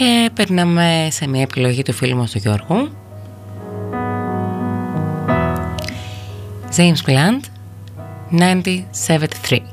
Και περνάμε σε μια επιλογή του φίλου μας του Γιώργου. James Blunt, 1973.